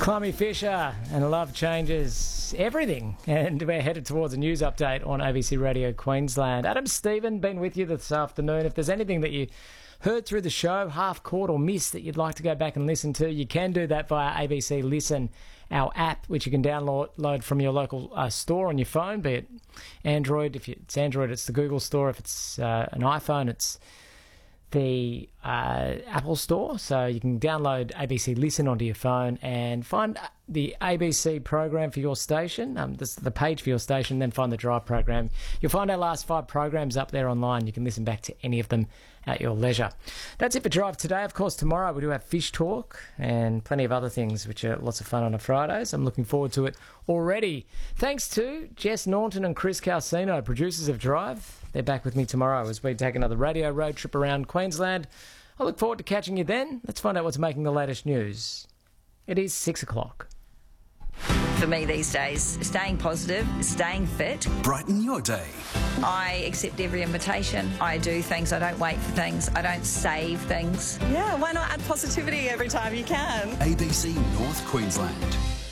Clummy Fisher and Love Changes Everything. And we're headed towards a news update on ABC Radio Queensland. Adam Stephen, been with you this afternoon. If there's anything that you heard through the show, half caught or missed, that you'd like to go back and listen to, you can do that via ABC Listen, our app, which you can download from your local store on your phone, be it Android. If it's Android, it's the Google Store. If it's an iPhone, it's the Apple Store. So you can download ABC Listen onto your phone and find the ABC program for your station, the page for your station, then find the Drive program. You'll find our last 5 programs up there online. You can listen back to any of them at your leisure. That's it for Drive today. Of course, tomorrow we do have Fish Talk and plenty of other things, which are lots of fun on a Friday. So I'm looking forward to it already. Thanks to Jess Norton and Chris Calcino, producers of Drive. They're back with me tomorrow as we take another radio road trip around Queensland. I look forward to catching you then. Let's find out what's making the latest news. It is 6 o'clock. For me these days, staying positive, staying fit. Brighten your day. I accept every invitation. I do things. I don't wait for things. I don't save things. Yeah, why not add positivity every time you can? ABC North Queensland.